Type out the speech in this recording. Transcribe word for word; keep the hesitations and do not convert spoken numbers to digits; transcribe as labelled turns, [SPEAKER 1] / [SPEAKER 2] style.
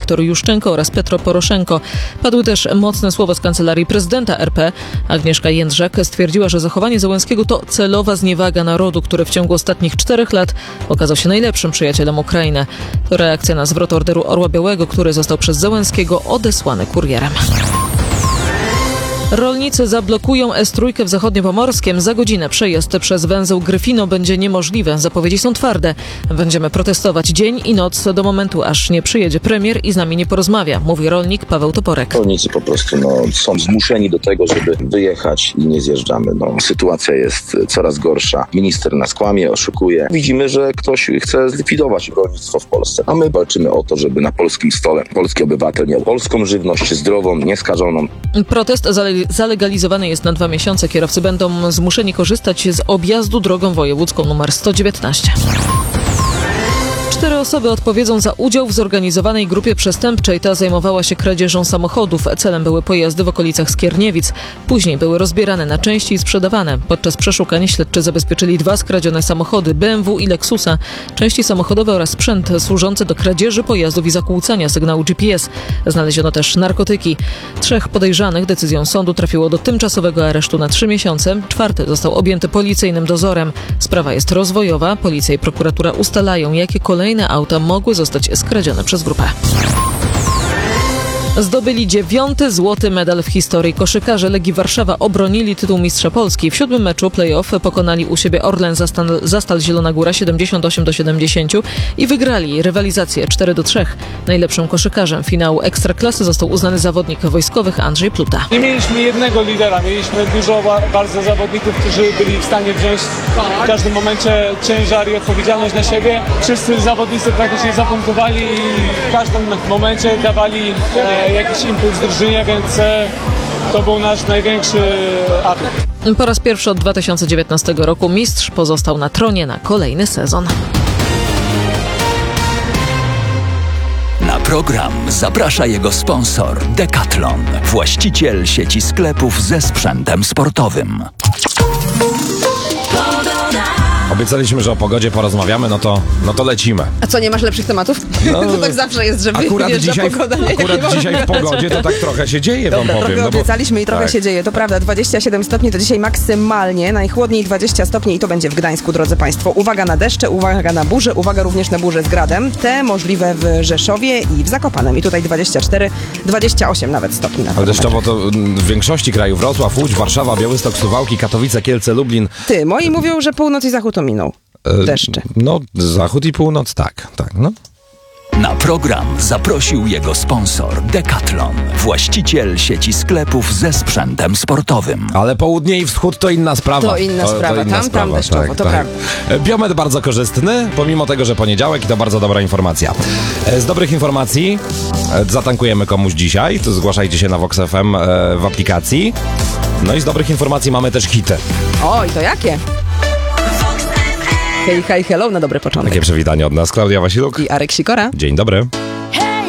[SPEAKER 1] Wiktor Juszczenko oraz Petro Poroszenko. Padły też mocne słowa z kancelarii prezydenta R P. Agnieszka Jędrzak stwierdziła, że zachowanie Zełenskiego to celowa zniewaga narodu, który w ciągu ostatnich czterech lat okazał się najlepszym przyjacielem Ukrainy. To reakcja na zwrot orderu Orła Białego, który został przez Zełenskiego odesłany kurierem. Rolnicy zablokują S trzy w Zachodniopomorskiem. Za godzinę przejazd przez węzeł Gryfino będzie niemożliwy. Zapowiedzi są twarde. Będziemy protestować dzień i noc do momentu, aż nie przyjedzie premier i z nami nie porozmawia, mówi rolnik Paweł Toporek.
[SPEAKER 2] Rolnicy po prostu no, są zmuszeni do tego, żeby wyjechać i nie zjeżdżamy. No, sytuacja jest coraz gorsza. Minister nas kłamie, oszukuje. Widzimy, że ktoś chce zlikwidować rolnictwo w Polsce. A my walczymy o to, żeby na polskim stole polski obywatel miał polską żywność, zdrową, nieskażoną.
[SPEAKER 1] Protest zale- zalegalizowany jest na dwa miesiące. Kierowcy będą zmuszeni korzystać z objazdu drogą wojewódzką nr sto dziewiętnaście. Cztery osoby odpowiedzą za udział w zorganizowanej grupie przestępczej. Ta zajmowała się kradzieżą samochodów. Celem były pojazdy w okolicach Skierniewic. Później były rozbierane na części i sprzedawane. Podczas przeszukań śledczy zabezpieczyli dwa skradzione samochody B M W i Lexusa, części samochodowe oraz sprzęt służący do kradzieży pojazdów i zakłócania sygnału G P S. Znaleziono też narkotyki. Trzech podejrzanych decyzją sądu trafiło do tymczasowego aresztu na trzy miesiące. Czwarty został objęty policyjnym dozorem. Sprawa jest rozwojowa. Policja i prokuratura ustalają, jakie kolejne auta mogły zostać skradzione przez grupę. Zdobyli dziewiąty złoty medal w historii. Koszykarze Legii Warszawa obronili tytuł mistrza Polski. W siódmym meczu play-off pokonali u siebie Orlen Zastal, Zastal Zielona Góra siedemdziesiąt osiem do siedemdziesięciu i wygrali rywalizację cztery do trzech. Najlepszym koszykarzem finału Ekstraklasy został uznany zawodnik wojskowych Andrzej Pluta.
[SPEAKER 3] Nie mieliśmy jednego lidera, mieliśmy dużo bardzo zawodników, którzy byli w stanie wziąć w każdym momencie ciężar i odpowiedzialność na siebie. Wszyscy zawodnicy praktycznie zapunktowali i w każdym momencie dawali e, jakiś impuls drużynie, więc e, to był nasz największy atut.
[SPEAKER 1] Po raz pierwszy od dwa tysiące dziewiętnastego roku mistrz pozostał na tronie na kolejny sezon.
[SPEAKER 4] Na program zaprasza jego sponsor Decathlon, właściciel sieci sklepów ze sprzętem sportowym.
[SPEAKER 5] Obiecaliśmy, że o pogodzie porozmawiamy, no to, no to lecimy.
[SPEAKER 6] A co, nie masz lepszych tematów?
[SPEAKER 5] No,
[SPEAKER 6] to tak zawsze jest, że
[SPEAKER 5] akurat dzisiaj,
[SPEAKER 6] pogoda. Nie,
[SPEAKER 5] akurat
[SPEAKER 6] nie
[SPEAKER 5] dzisiaj w pogodzie to tak trochę się dzieje,
[SPEAKER 6] Dobra,
[SPEAKER 5] wam powiem.
[SPEAKER 6] trochę
[SPEAKER 5] no bo,
[SPEAKER 6] obiecaliśmy i trochę
[SPEAKER 5] tak.
[SPEAKER 6] się dzieje, to prawda. dwadzieścia siedem stopni to dzisiaj maksymalnie, najchłodniej dwadzieścia stopni i to będzie w Gdańsku, drodzy Państwo. Uwaga na deszcze, uwaga na burze, uwaga również na burze z gradem. Te możliwe w Rzeszowie i w Zakopanem. I tutaj dwadzieścia cztery, dwadzieścia osiem nawet stopni na
[SPEAKER 5] Ale deszczowo to w większości kraju: Wrocław, Łódź, Warszawa, Białystok, Suwałki, Katowice, Kielce, Lublin.
[SPEAKER 6] Ty, moi mówią, że północ i zachód ominął. Deszcze.
[SPEAKER 5] No, zachód i północ, tak, tak, no.
[SPEAKER 4] Na program zaprosił jego sponsor Decathlon, właściciel sieci sklepów ze sprzętem sportowym.
[SPEAKER 5] Ale południe i wschód to inna sprawa.
[SPEAKER 6] To inna sprawa, tam,
[SPEAKER 5] sprawa.
[SPEAKER 6] tam deszczowo,
[SPEAKER 5] tak,
[SPEAKER 6] to
[SPEAKER 5] tak.
[SPEAKER 6] prawda.
[SPEAKER 5] Biometr bardzo korzystny, pomimo tego, że poniedziałek i to bardzo dobra informacja. Z dobrych informacji zatankujemy komuś dzisiaj, to zgłaszajcie się na Vox F M w aplikacji. No i z dobrych informacji mamy też hity.
[SPEAKER 6] O, i to jakie? Hej, hej, hello, na dobry początek.
[SPEAKER 5] Takie przywitanie od nas, Klaudia Wasiluk
[SPEAKER 6] I Arek Sikora.
[SPEAKER 5] Dzień dobry.